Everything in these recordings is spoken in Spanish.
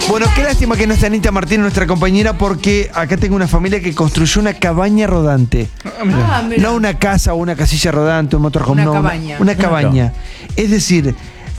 Bueno, qué lástima que no está Anita Martín, nuestra compañera, porque acá tengo una familia que construyó una cabaña rodante. Mirá. No una casa o una casilla rodante, un motorhome, Una no, cabaña. una cabaña. Es decir,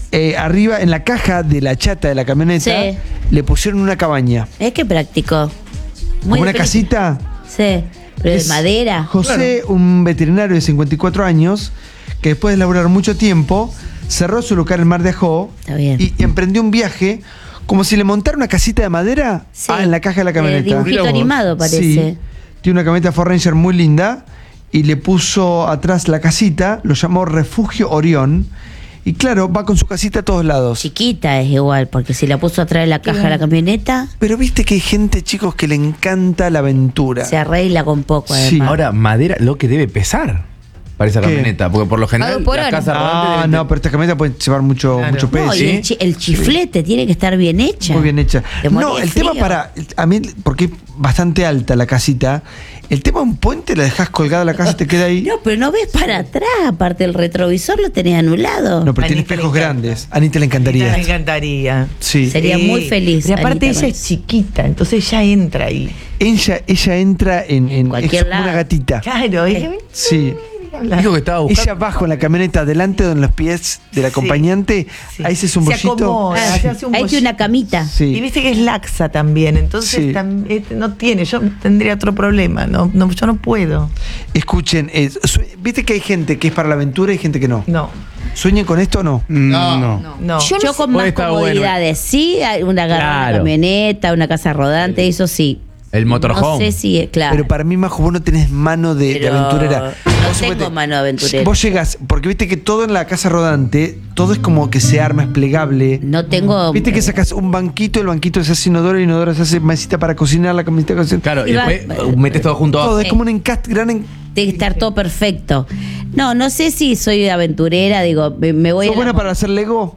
arriba en la caja de la chata de la camioneta Sí. le pusieron una cabaña. Es que práctico. Como una práctico. casita. Sí, pero Es de madera. José, un veterinario de 54 años, que después de laburar mucho tiempo, cerró su local en Mar de Ajó Está bien. y emprendió un viaje como si le montara una casita de madera Sí. en la caja de la camioneta. Dibujito animado parece. Sí. Tiene una camioneta Ford Ranger muy linda y le puso atrás la casita, lo llamó Refugio Orión. Y claro, va con su casita a todos lados. Chiquita es igual, porque si la puso atrás de la caja de la camioneta, Pero viste que hay gente, chicos, que le encanta la aventura. se arregla con poco Sí. además. Ahora, madera, lo que debe pesar para esa ¿Qué? camioneta. Porque por lo general, Pago por la hora. casa rodante debe- No, pero esta camioneta puede llevar mucho, Claro. mucho peso. No, y el chiflete tiene que estar bien hecha. Muy bien hecha. Te morís No, de el tema frío. a mí, porque es bastante alta la casita, el tema de un puente la dejas colgada la casa y te queda ahí. No, pero no ves para atrás, aparte el retrovisor lo tenés anulado. No, pero tiene Anita le espejos encanta. grandes. A Anita le encantaría. Me encantaría. Sí. Sería muy feliz. Y aparte Anita, ella es chiquita, entonces ella entra ahí. Ella entra en cualquier es como una lado. gatita. Claro, ella Sí. Dijo que estaba buscando. Ella abajo en la camioneta, delante de los pies del acompañante, Sí. ahí se hace un Se bollito. acomoda, Ah, se hace un ahí tiene una camita. Sí. Y viste que es laxa también, entonces Sí. no tiene, yo tendría otro problema, yo no puedo. Escuchen, viste que hay gente que es para la aventura y hay gente que no. No, ¿Sueñan con esto o no? No. no. Yo con Puede más estar comodidades, sí, hay una Claro. camioneta, una casa rodante, eso sí. El No motorhome. sé si, claro. Pero para mí, Majo, vos no tenés mano de Pero aventurera. no Vos tengo suponete, mano de aventurera. Vos llegás, porque viste que todo en la casa rodante, todo es como que se arma, es plegable. No tengo. Viste que sacas un banquito, el banquito se hace inodoro, el inodoro se hace mesita para cocinar, la mesita para cocinar. Claro, y Y va- después metes todo junto Todo, abajo. es como un encastre, Tiene que estar todo perfecto. No sé si soy aventurera, digo, me voy ¿Sos a buena la- para hacer Lego?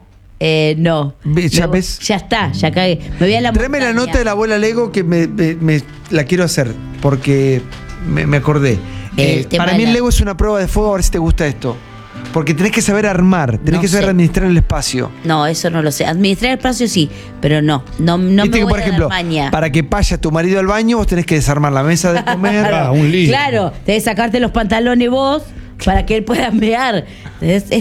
No. ¿Ya Me voy- ves? Ya está, ya cagué. Me voy a la Tráeme la montaña. nota de la abuela Lego que me la quiero hacer, porque me acordé. El tema Para mí de el la- Lego es una prueba de fuego, a ver si te gusta esto. Porque tenés que saber armar, tenés No que saber sé. administrar el espacio. No, eso no lo sé. Administrar el espacio sí, pero no Viste me que, voy por a ejemplo, dar maña. para que vaya tu marido al baño, vos tenés que desarmar la mesa de comer. Un lío. Claro, tenés que sacarte los pantalones vos para que él pueda mear. Es